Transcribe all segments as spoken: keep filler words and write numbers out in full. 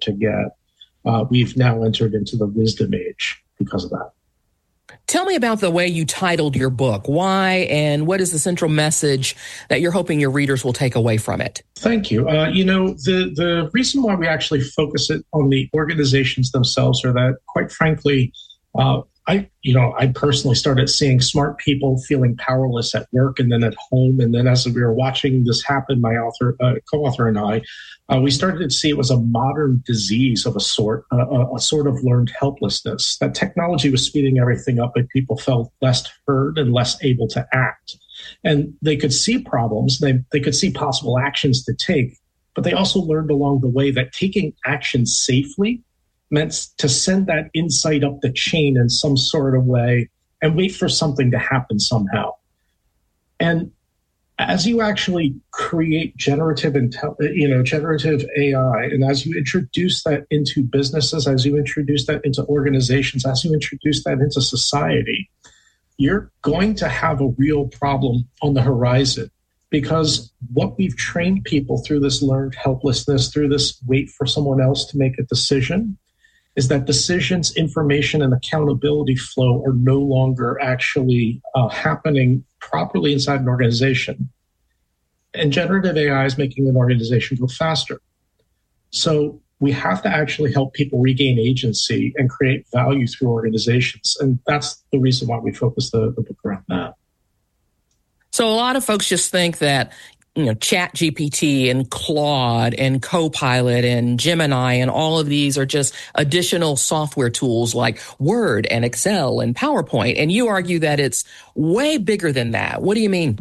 to get. Uh, we've now entered into the wisdom age because of that. Tell me about the way you titled your book. Why and what is the central message that you're hoping your readers will take away from it? Thank you. Uh, you know, the, the reason why we actually focus it on the organizations themselves are that, quite frankly, uh, I, you know, I personally started seeing smart people feeling powerless at work and then at home. And then as we were watching this happen, my author, uh, co-author and I, uh, we started to see it was a modern disease of a sort, uh, a, a sort of learned helplessness. That technology was speeding everything up and people felt less heard and less able to act. And they could see problems, they, they could see possible actions to take, but they also learned along the way that taking action safely meant to send that insight up the chain in some sort of way and wait for something to happen somehow. And as you actually create generative, intel, you know, generative A I, and as you introduce that into businesses, as you introduce that into organizations, as you introduce that into society, you're going to have a real problem on the horizon. Because what we've trained people through this learned helplessness, through this wait for someone else to make a decision, is that decisions, information, and accountability flow are no longer actually uh, happening properly inside an organization. And generative A I is making an organization go faster. So we have to actually help people regain agency and create value through organizations. And that's the reason why we focus the, the book around that. So a lot of folks just think that, you know, Chat G P T and Claude and Copilot and Gemini and all of these are just additional software tools like Word and Excel and PowerPoint. And you argue that it's way bigger than that. What do you mean?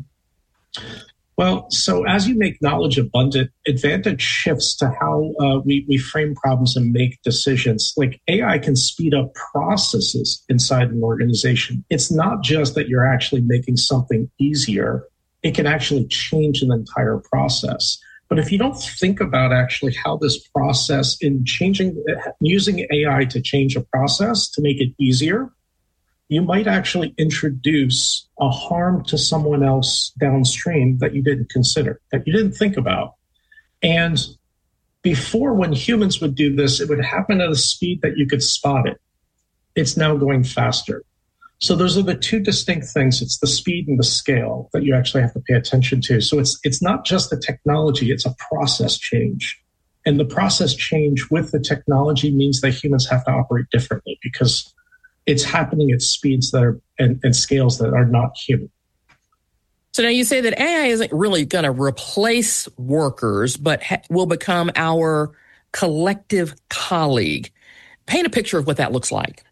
Well, so as you make knowledge abundant, advantage shifts to how uh, we, we frame problems and make decisions. Like A I can speed up processes inside an organization. It's not just that you're actually making something easier. It can actually change an entire process. But if you don't think about actually how this process in changing, using A I to change a process to make it easier, you might actually introduce a harm to someone else downstream that you didn't consider, that you didn't think about. And before, when humans would do this, it would happen at a speed that you could spot it. It's now going faster. So those are the two distinct things. It's the speed and the scale that you actually have to pay attention to. So it's it's not just the technology, it's a process change. And the process change with the technology means that humans have to operate differently because it's happening at speeds that are and, and scales that are not human. So now you say that A I isn't really going to replace workers, but ha- will become our collective colleague. Paint a picture of what that looks like.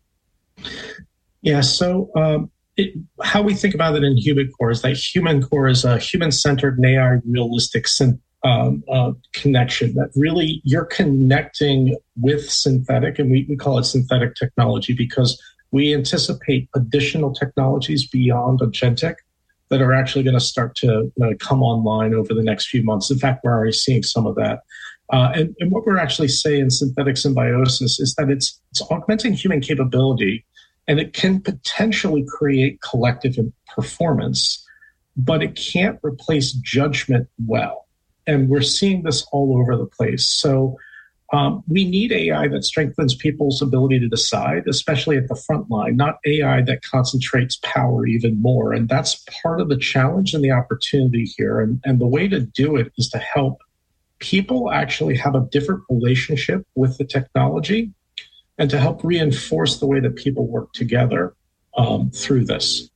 Yeah, so um, it, how we think about it in Human Core is that Human Core is a human-centered and A I realistic syn- um, uh, connection that really you're connecting with synthetic, and we, we call it synthetic technology because we anticipate additional technologies beyond agentic that are actually going to start to uh, come online over the next few months. In fact, we're already seeing some of that. Uh, and, and what we're actually saying in synthetic symbiosis is that it's it's augmenting human capability. And it can potentially create collective performance, but it can't replace judgment well. And we're seeing this all over the place. So um, we need A I that strengthens people's ability to decide, especially at the front line, not A I that concentrates power even more. And that's part of the challenge and the opportunity here. And, and the way to do it is to help people actually have a different relationship with the technology and to help reinforce the way that people work together um, through this.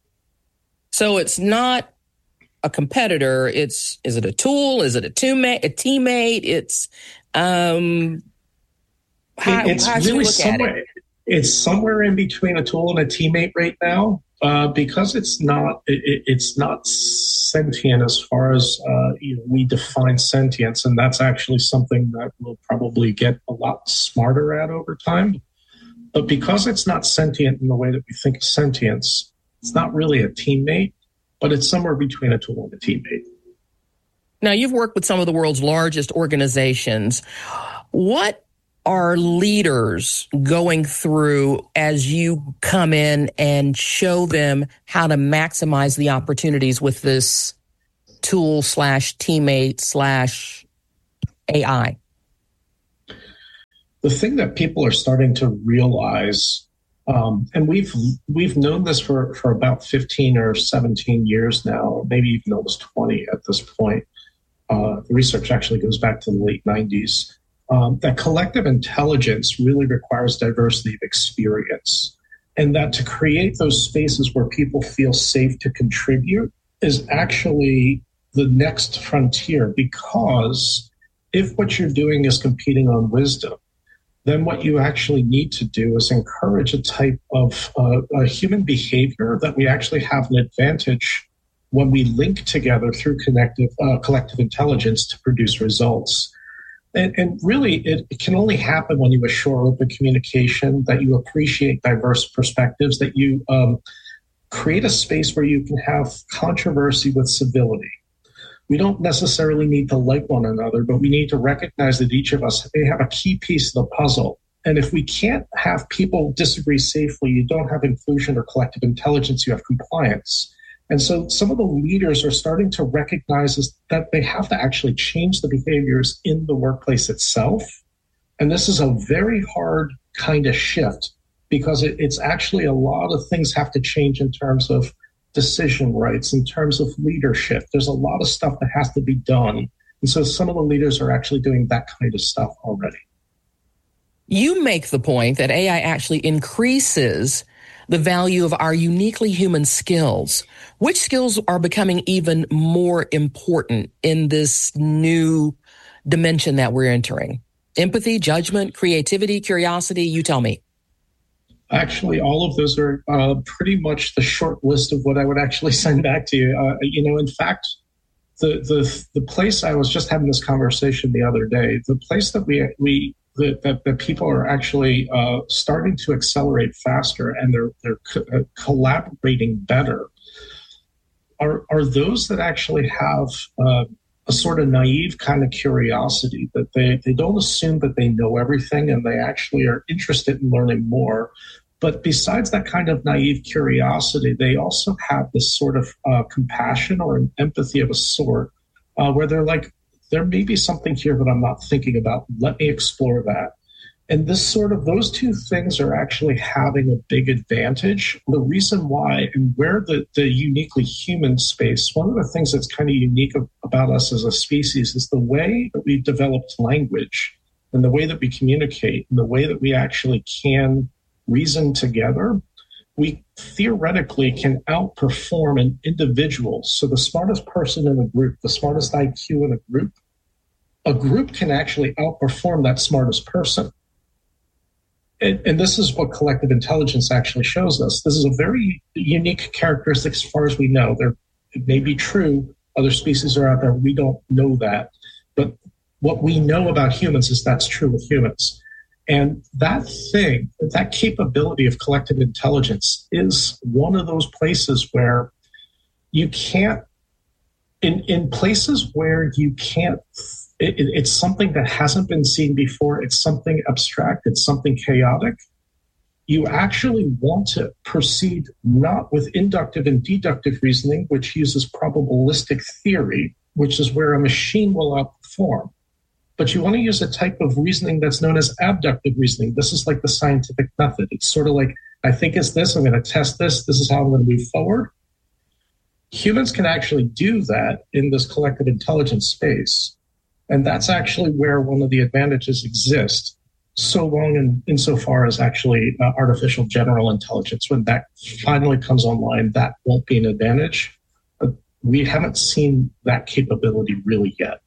So it's not a competitor. It's is it a tool? Is it a teammate? A teammate? It's um, how, it's how really should you look somewhere. at it? It's somewhere in between a tool and a teammate right now, uh, because it's not it, it's not sentient as far as uh, you know, we define sentience, and that's actually something that we'll probably get a lot smarter at over time. But because it's not sentient in the way that we think of sentience, it's not really a teammate, but it's somewhere between a tool and a teammate. Now, you've worked with some of the world's largest organizations. What are leaders going through as you come in and show them how to maximize the opportunities with this tool slash teammate slash A I? the thing that people are starting to realize, um, and we've we've known this for, for about fifteen or seventeen years now, maybe even almost twenty at this point. Uh, the research actually goes back to the late nineties, um, that collective intelligence really requires diversity of experience. And that to create those spaces where people feel safe to contribute is actually the next frontier, because if what you're doing is competing on wisdom, then what you actually need to do is encourage a type of uh, a human behavior that we actually have an advantage when we link together through connective, uh, collective intelligence to produce results. And, and really, it, it can only happen when you assure open communication, that you appreciate diverse perspectives, that you um, create a space where you can have controversy with civility. We don't necessarily need to like one another, but we need to recognize that each of us may have a key piece of the puzzle. And if we can't have people disagree safely, you don't have inclusion or collective intelligence, you have compliance. And so some of the leaders are starting to recognize that they have to actually change the behaviors in the workplace itself. And this is a very hard kind of shift, because it, it's actually a lot of things have to change in terms of decision rights, in terms of leadership. There's a lot of stuff that has to be done. And so some of the leaders are actually doing that kind of stuff already. You make the point that A I actually increases the value of our uniquely human skills. Which skills are becoming even more important in this new dimension that we're entering? Empathy, judgment, creativity, curiosity, you tell me. Actually, all of those are uh, pretty much the short list of what I would actually send back to you. Uh, you know, in fact, the, the the place I was just having this conversation the other day, the place that we we that that, that people are actually uh, starting to accelerate faster, and they're they're co- uh, collaborating better, are are those that actually have uh, a sort of naive kind of curiosity, that they they don't assume that they know everything, and they actually are interested in learning more. But besides that kind of naive curiosity, they also have this sort of uh, compassion or an empathy of a sort, uh, where they're like, there may be something here that I'm not thinking about. Let me explore that. And this sort of, those two things are actually having a big advantage. The reason why, and where the, the uniquely human space, one of the things that's kind of unique about us as a species is the way that we've developed language, and the way that we communicate, and the way that we actually can reason together. We theoretically can outperform an individual. So the smartest person in a group, the smartest I Q in a group, a group can actually outperform that smartest person. And, and this is what collective intelligence actually shows us. This is a very unique characteristic as far as we know. There, it may be true. Other species are out there. We don't know that. But what we know about humans is that's true with humans. And that thing, that capability of collective intelligence is one of those places where you can't, in, in places where you can't, it, it's something that hasn't been seen before. It's something abstract. It's something chaotic. You actually want to proceed not with inductive and deductive reasoning, which uses probabilistic theory, which is where a machine will outperform. But you want to use a type of reasoning that's known as abductive reasoning. This is like the scientific method. It's sort of like, I think it's this, I'm going to test this, this is how I'm going to move forward. Humans can actually do that in this collective intelligence space. And that's actually where one of the advantages exist, so long in insofar as actually uh, artificial general intelligence. When that finally comes online, that won't be an advantage. But we haven't seen that capability really yet.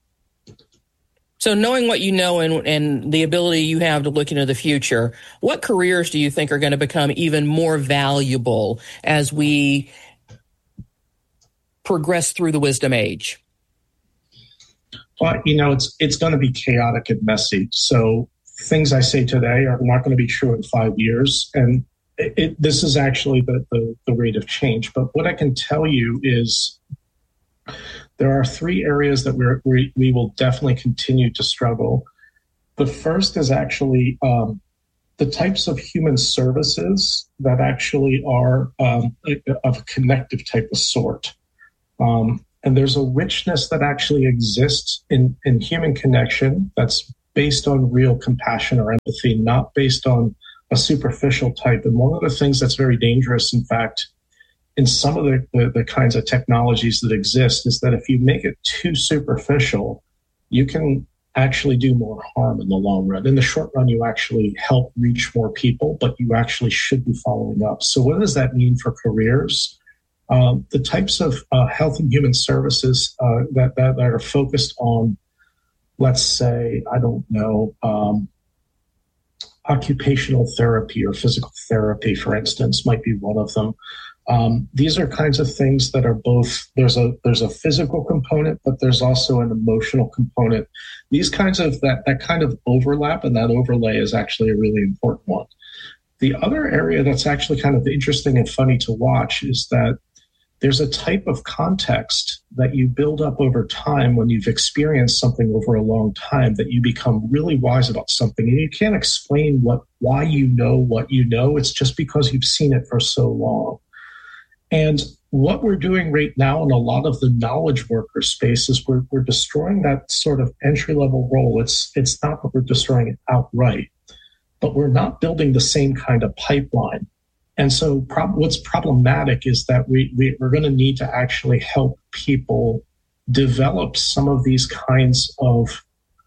So knowing what you know and, and the ability you have to look into the future, what careers do you think are going to become even more valuable as we progress through the wisdom age? Well, you know, it's it's going to be chaotic and messy. So things I say today are not going to be true in five years. And it, it, this is actually the, the, the rate of change. But what I can tell you is there are three areas that we're, we we will definitely continue to struggle. The first is actually um, the types of human services that actually are um, of a connective type of sort. Um, and there's a richness that actually exists in, in human connection that's based on real compassion or empathy, not based on a superficial type. And one of the things that's very dangerous, in fact, in some of the, the, the kinds of technologies that exist, is that if you make it too superficial, you can actually do more harm in the long run. In the short run, you actually help reach more people, but you actually should be following up. So what does that mean for careers? Um, the types of uh, health and human services uh, that, that, that are focused on, let's say, I don't know, um, occupational therapy or physical therapy, for instance, might be one of them. Um, these are kinds of things that are both, there's a there's a physical component, but there's also an emotional component. These kinds of, that, that kind of overlap and that overlay is actually a really important one. The other area that's actually kind of interesting and funny to watch is that there's a type of context that you build up over time when you've experienced something over a long time, that you become really wise about something. And you can't explain what why you know what you know. It's just because you've seen it for so long. And what we're doing right now in a lot of the knowledge worker space is we're, we're destroying that sort of entry-level role. It's, it's not that we're destroying it outright, but we're not building the same kind of pipeline. And so prob- what's problematic is that we, we, we're going to need to actually help people develop some of these kinds of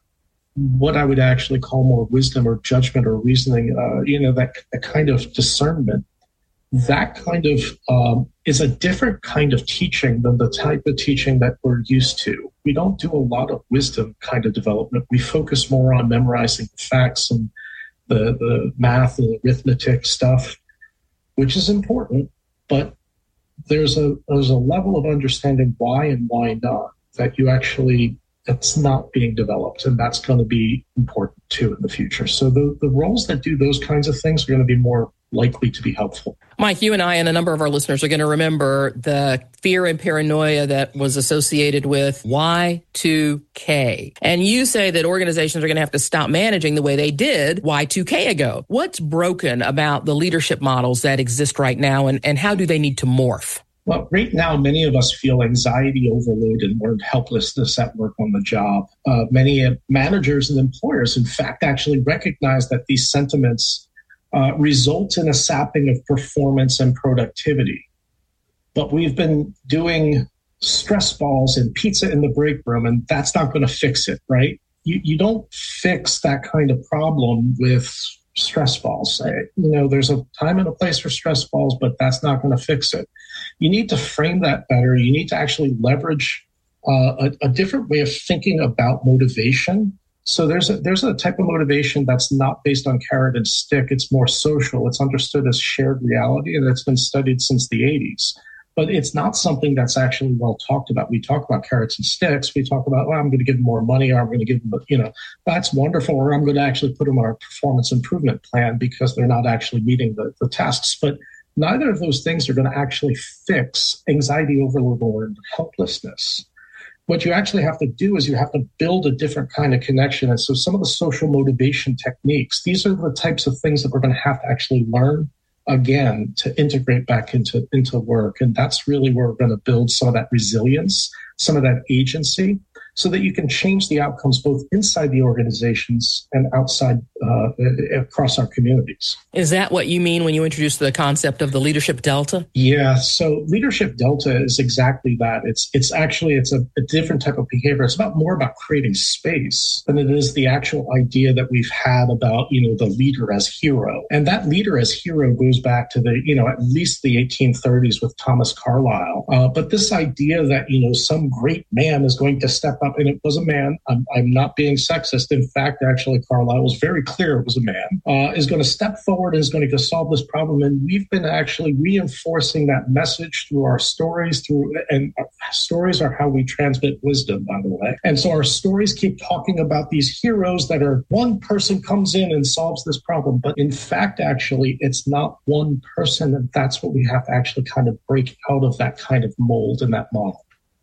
what I would actually call more wisdom or judgment or reasoning, uh, you know, that, that kind of discernment. That kind of um, is a different kind of teaching than the type of teaching that we're used to. We don't do a lot of wisdom kind of development. We focus more on memorizing the facts and the, the math and arithmetic stuff, which is important, but there's a there's a level of understanding why and why not that you actually, that's not being developed, and that's going to be important too in the future. So the, the roles that do those kinds of things are going to be more likely to be helpful. Mike, you and I and a number of our listeners are going to remember the fear and paranoia that was associated with Y two K. And you say that organizations are going to have to stop managing the way they did Y two K ago. What's broken about the leadership models that exist right now, and, and how do they need to morph? Well, right now, many of us feel anxiety overload and learned helplessness at work on the job. Uh, many managers and employers, in fact, actually recognize that these sentiments Uh, results in a sapping of performance and productivity. But we've been doing stress balls and pizza in the break room, and that's not going to fix it, right? You, you don't fix that kind of problem with stress balls. You know, there's a time and a place for stress balls, but that's not going to fix it. You need to frame that better. You need to actually leverage uh, a, a different way of thinking about motivation. So there's a, there's a type of motivation that's not based on carrot and stick. It's more social. It's understood as shared reality, and it's been studied since the eighties. But it's not something that's actually well talked about. We talk about carrots and sticks. We talk about, well, I'm going to give them more money, or I'm going to give them, you know, that's wonderful, or I'm going to actually put them on a performance improvement plan because they're not actually meeting the, the tasks. But neither of those things are going to actually fix anxiety overload or helplessness. What you actually have to do is you have to build a different kind of connection. And so some of the social motivation techniques, these are the types of things that we're going to have to actually learn again to integrate back into, into work. And that's really where we're going to build some of that resilience, some of that agency, so that you can change the outcomes both inside the organizations and outside uh, across our communities. Is that what you mean when you introduce the concept of the leadership delta? Yeah. So leadership delta is exactly that. It's it's actually it's a, a different type of behavior. It's about more about creating space than it is the actual idea that we've had about, you know, the leader as hero. And that leader as hero goes back to the, you know, at least the eighteen thirties with Thomas Carlyle. Uh, but this idea that, you know, some great man is going to step up, and it was a man. I'm, I'm not being sexist. In fact, actually, Carlyle was very clear it was a man, uh, is going to step forward and is going to solve this problem. And we've been actually reinforcing that message through our stories, through and our stories are how we transmit wisdom, by the way. And so our stories keep talking about these heroes that are one person comes in and solves this problem. But in fact, actually, it's not one person. And that's what we have to actually kind of break out of that kind of mold and that model.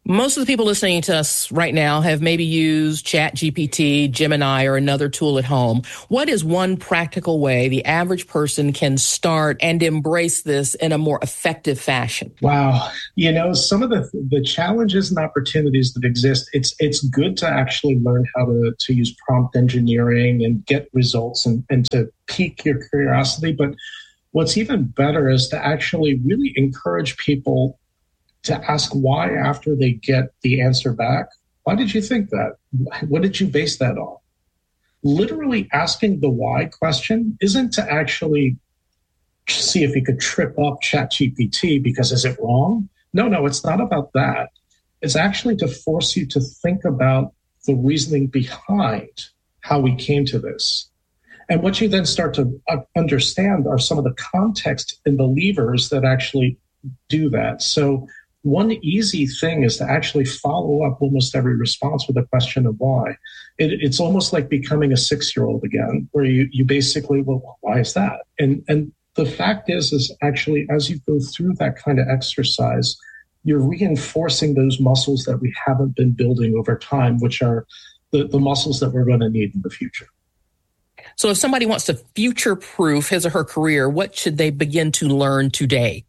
Most of the people listening to us right now have maybe used ChatGPT, Gemini, or another tool at home. What is one practical way the average person can start and embrace this in a more effective fashion? Wow. You know, some of the the challenges and opportunities that exist, it's it's good to actually learn how to, to use prompt engineering and get results and, and to pique your curiosity. But what's even better is to actually really encourage people to ask why after they get the answer back. Why did you think that? What did you base that on? Literally asking the why question isn't to actually see if you could trip up ChatGPT because is it wrong? No, no, it's not about that. It's actually to force you to think about the reasoning behind how we came to this. And what you then start to understand are some of the context and the levers that actually do that. So one easy thing is to actually follow up almost every response with a question of why. It, it's almost like becoming a six-year-old again, where you, you basically, well, why is that? And and the fact is, is actually as you go through that kind of exercise, you're reinforcing those muscles that we haven't been building over time, which are the, the muscles that we're going to need in the future. So if somebody wants to future-proof his or her career, what should they begin to learn today?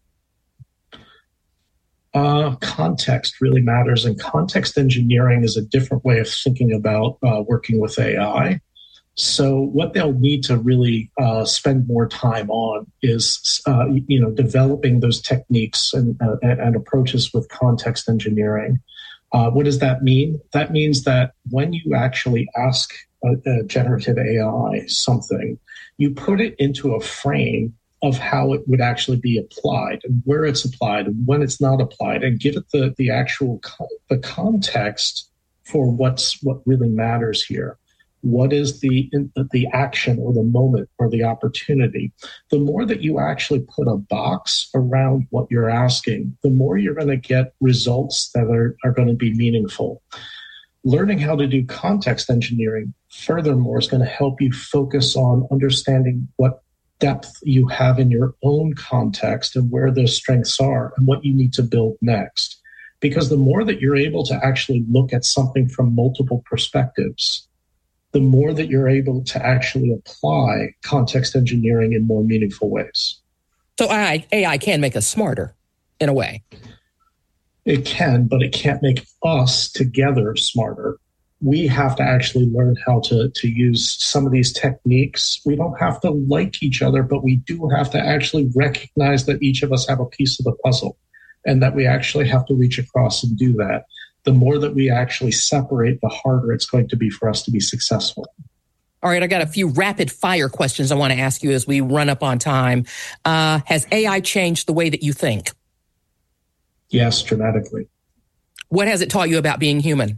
Uh, context really matters, and context engineering is a different way of thinking about uh, working with A I. So what they'll need to really uh, spend more time on is, uh, you know, developing those techniques and, uh, and approaches with context engineering. Uh, what does that mean? That means that when you actually ask a, a generative A I something, you put it into a frame of how it would actually be applied and where it's applied and when it's not applied, and give it the, the actual co- the context for what's what really matters here. What is the the action or the moment or the opportunity? The more that you actually put a box around what you're asking, the more you're going to get results that are, are going to be meaningful. Learning how to do context engineering, furthermore, is going to help you focus on understanding what depth you have in your own context and where those strengths are and what you need to build next. Because the more that you're able to actually look at something from multiple perspectives, the more that you're able to actually apply context engineering in more meaningful ways. So A I can make us smarter in a way. It can, but it can't make us together smarter. We have to actually learn how to, to use some of these techniques. We don't have to like each other, but we do have to actually recognize that each of us have a piece of the puzzle and that we actually have to reach across and do that. The more that we actually separate, the harder it's going to be for us to be successful. All right, I got a few rapid fire questions I want to ask you as we run up on time. Uh, has A I changed the way that you think? Yes, dramatically. What has it taught you about being human?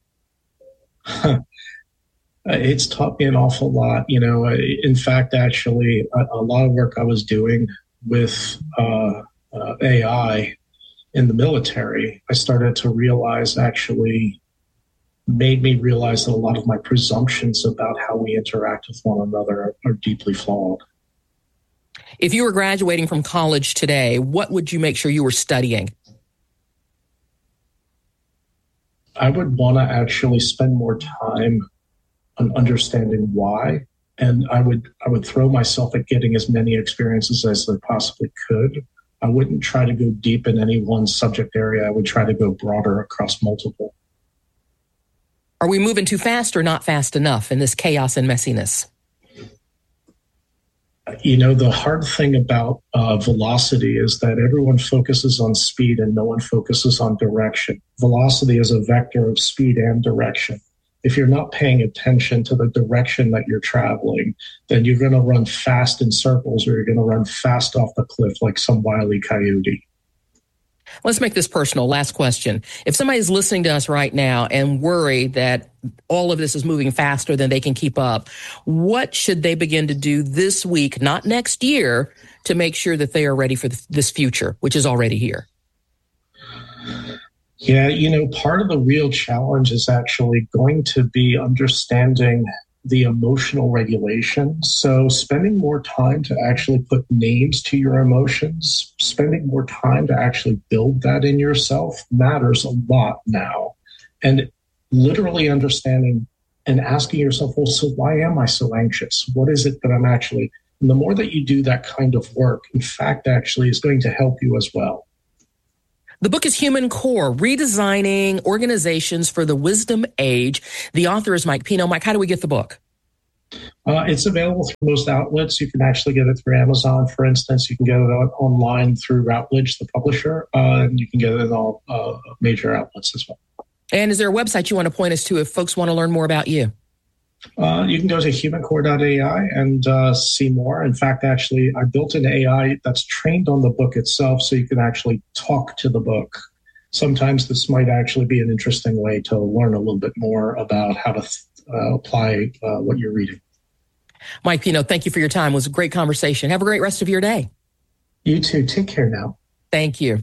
It's taught me an awful lot. You know, in fact, actually, a, a lot of work I was doing with uh, uh, A I in the military, I started to realize actually made me realize that a lot of my presumptions about how we interact with one another are, are deeply flawed. If you were graduating from college today, what would you make sure you were studying? I would want to actually spend more time on understanding why, and I would I would throw myself at getting as many experiences as I possibly could. I wouldn't try to go deep in any one subject area. I would try to go broader across multiple. Are we moving too fast or not fast enough in this chaos and messiness? You know, the hard thing about uh, velocity is that everyone focuses on speed and no one focuses on direction. Velocity is a vector of speed and direction. If you're not paying attention to the direction that you're traveling, then you're going to run fast in circles or you're going to run fast off the cliff like some wile E. coyote. Let's make this personal. Last question. If somebody's listening to us right now and worried that all of this is moving faster than they can keep up, what should they begin to do this week, not next year, to make sure that they are ready for this future, which is already here? Yeah, you know, part of the real challenge is actually going to be understanding the emotional regulation. So spending more time to actually put names to your emotions, spending more time to actually build that in yourself matters a lot now. And literally understanding and asking yourself, well, so why am I so anxious? What is it that I'm actually, and the more that you do that kind of work, in fact, actually is going to help you as well. The book is Human Core, Redesigning Organizations for the Wisdom Age. The author is Mike Pino. Mike, how do we get the book? Uh, it's available through most outlets. You can actually get it through Amazon, for instance. You can get it on, online through Routledge, the publisher, uh, and you can get it in all uh, major outlets as well. And is there a website you want to point us to if folks want to learn more about you? Uh, you can go to human core dot A I and uh, see more. In fact, actually, I built an A I that's trained on the book itself, so you can actually talk to the book. Sometimes this might actually be an interesting way to learn a little bit more about how to uh, apply uh, what you're reading. Mike Pino, thank you for your time. It was a great conversation. Have a great rest of your day. You too. Take care now. Thank you.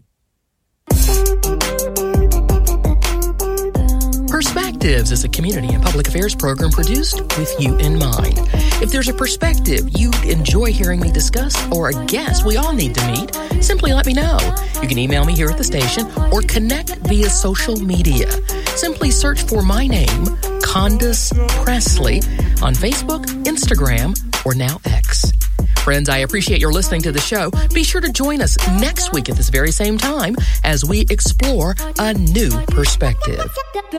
Perspectives is a community and public affairs program produced with you in mind. If there's a perspective you'd enjoy hearing me discuss or a guest we all need to meet, simply let me know. You can email me here at the station or connect via social media. Simply search for my name, Condace Pressley, on Facebook, Instagram, or now X. Friends, I appreciate your listening to the show. Be sure to join us next week at this very same time as we explore a new perspective.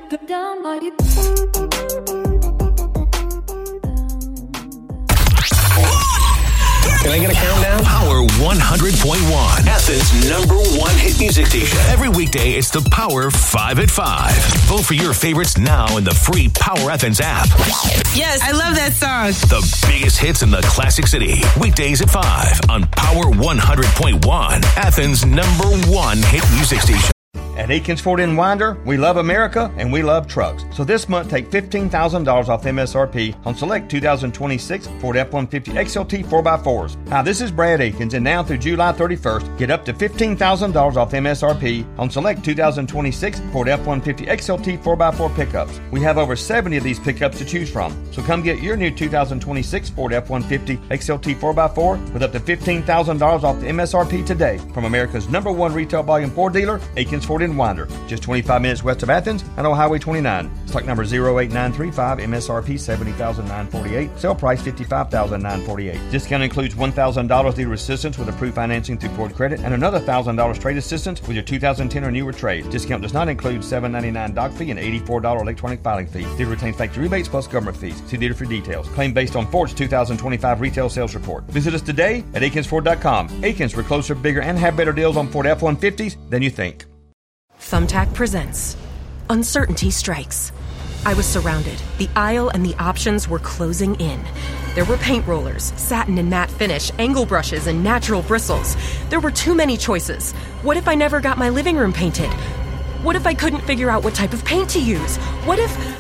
Can I get a countdown? Power one hundred point one, Athens' number one hit music station. Every weekday, it's the Power five at five. Vote for your favorites now in the free Power Athens app. Yes, I love that song. The biggest hits in the Classic City. Weekdays at five on Power one hundred point one, Athens' number one hit music station. At Aikens Ford in Winder, we love America and we love trucks. So this month, take fifteen thousand dollars off M S R P on select two thousand twenty-six Ford F one fifty X L T four by fours. Hi, this is Brad Aikens, and now through July thirty-first, get up to fifteen thousand dollars off M S R P on select two thousand twenty-six Ford F one fifty X L T four by four pickups. We have over seventy of these pickups to choose from. So come get your new two thousand twenty-six Ford F one fifty X L T four by four with up to fifteen thousand dollars off the M S R P today from America's number one retail volume Ford dealer, Aikens Ford in Winder. Just twenty-five minutes west of Athens and on Highway twenty-nine. Stock number zero eight nine three five, M S R P seventy thousand nine hundred forty-eight dollars, sale price fifty-five thousand nine hundred forty-eight dollars. Discount includes one thousand dollars dealer assistance with approved financing through Ford Credit and another one thousand dollars trade assistance with your two thousand ten or newer trade. Discount does not include seven dollars and ninety-nine cents doc fee and eighty-four dollars electronic filing fee. Dealer retains factory rebates plus government fees. See dealer for details. Claim based on Ford's two thousand twenty-five retail sales report. Visit us today at Aikens Ford dot com. Aikens, we're closer, bigger, and have better deals on Ford F one fifties than you think. Thumbtack presents Uncertainty Strikes. I was surrounded. The aisle and the options were closing in. There were paint rollers, satin and matte finish, angle brushes, and natural bristles. There were too many choices. What if I never got my living room painted? What if I couldn't figure out what type of paint to use? What if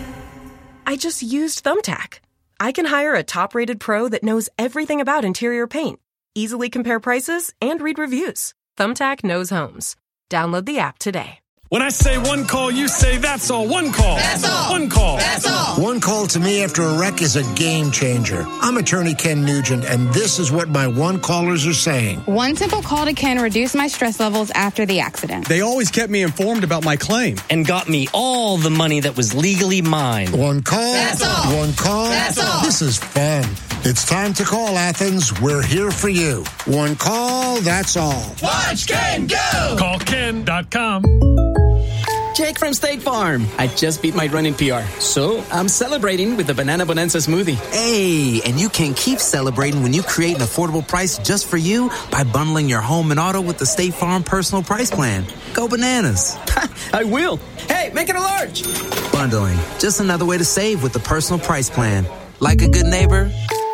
I just used Thumbtack? I can hire a top-rated pro that knows everything about interior paint, easily compare prices, and read reviews. Thumbtack knows homes. Download the app today. When I say one call, you say that's all. One call. That's all. One call. That's all. One call to me after a wreck is a game changer. I'm attorney Ken Nugent, and this is what my one callers are saying. One simple call to Ken reduced my stress levels after the accident. They always kept me informed about my claim. And got me all the money that was legally mine. One call. That's all. One call. That's all. This is fun. It's time to call, Athens. We're here for you. One call, that's all. Watch Ken go! Call Ken dot com. Jake from State Farm. I just beat my running P R, so I'm celebrating with the Banana Bonanza smoothie. Hey, and you can keep celebrating when you create an affordable price just for you by bundling your home and auto with the State Farm Personal Price Plan. Go bananas. I will. Hey, make it a large. Bundling, just another way to save with the Personal Price Plan. Like a good neighbor,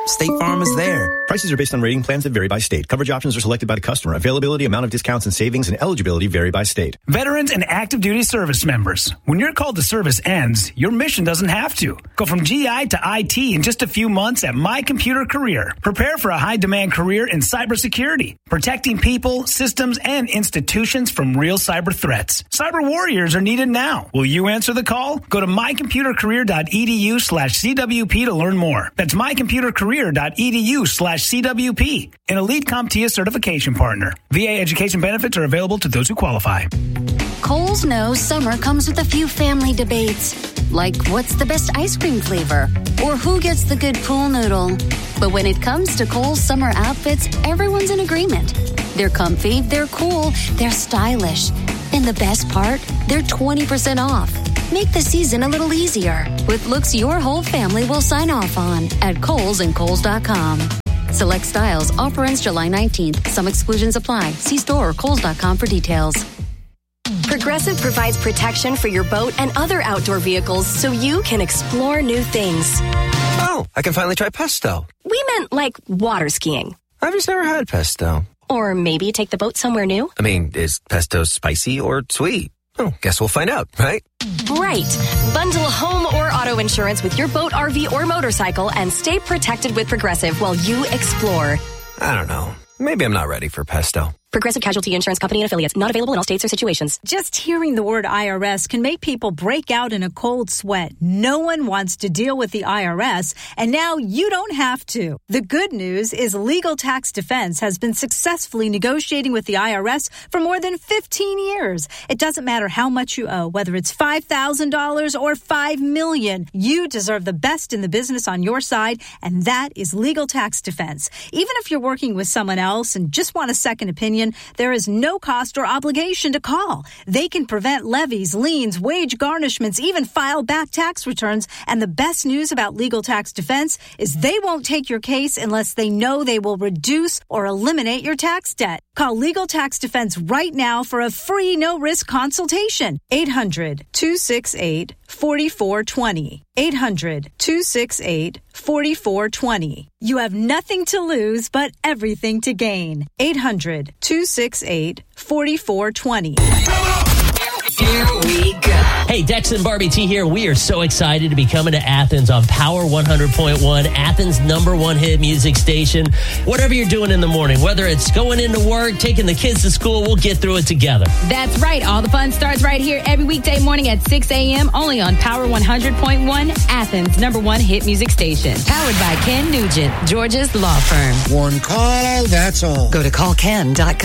State Farm is there. Prices are based on rating plans that vary by state. Coverage options are selected by the customer. Availability, amount of discounts and savings, and eligibility vary by state. Veterans and active duty service members. When your call to service ends, your mission doesn't have to. Go from G I to I T in just a few months at My Computer Career. Prepare for a high-demand career in cybersecurity, protecting people, systems, and institutions from real cyber threats. Cyber warriors are needed now. Will you answer the call? Go to mycomputercareer.edu slash CWP to learn more. That's mycomputercareer.edu slash CWP. An Elite CompTIA certification partner. V A education benefits are available to those who qualify. Kohl's knows summer comes with a few family debates, like what's the best ice cream flavor or who gets the good pool noodle. But when it comes to Kohl's summer outfits, everyone's in agreement. They're comfy, they're cool, they're stylish. And the best part, they're twenty percent off. Make the season a little easier with looks your whole family will sign off on at Kohl's and Kohl's dot com. Select styles. Offer ends July nineteenth. Some exclusions apply. See store or Kohl's dot com for details. Progressive provides protection for your boat and other outdoor vehicles so you can explore new things. Oh, I can finally try pesto. We meant like water skiing. I've just never had pesto. Or maybe take the boat somewhere new. I mean, is pesto spicy or sweet? Oh, guess we'll find out, right? Right. Bundle home or auto insurance with your boat, R V, or motorcycle and stay protected with Progressive while you explore. I don't know. Maybe I'm not ready for pesto. Progressive Casualty Insurance Company and Affiliates. Not available in all states or situations. Just hearing the word I R S can make people break out in a cold sweat. No one wants to deal with the I R S, and now you don't have to. The good news is Legal Tax Defense has been successfully negotiating with the I R S for more than fifteen years. It doesn't matter how much you owe, whether it's five thousand dollars or five million dollars. You deserve the best in the business on your side, and that is Legal Tax Defense. Even if you're working with someone else and just want a second opinion, there is no cost or obligation to call. They can prevent levies, liens, wage garnishments, even file back tax returns. And the best news about Legal Tax Defense is they won't take your case unless they know they will reduce or eliminate your tax debt. Call Legal Tax Defense right now for a free no-risk consultation. eight hundred, two six eight, four four two zero. eight hundred, two six eight, four four two zero. You have nothing to lose but everything to gain. eight hundred, two six eight, four four two zero. Here we go. Hey, Dex and Barbie T here. We are so excited to be coming to Athens on Power one hundred point one, Athens' number one hit music station. Whatever you're doing in the morning, whether it's going into work, taking the kids to school, we'll get through it together. That's right. All the fun starts right here every weekday morning at six a.m. only on Power one hundred point one, Athens' number one hit music station. Powered by Ken Nugent, Georgia's law firm. One call, that's all. Go to call ken dot com.